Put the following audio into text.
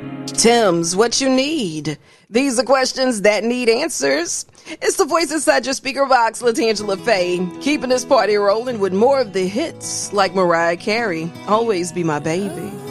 Tim's, what you need? These are questions that need answers. It's the voice inside your speaker box, LaTangela Faye, keeping this party rolling with more of the hits like Mariah Carey, Always Be My Baby.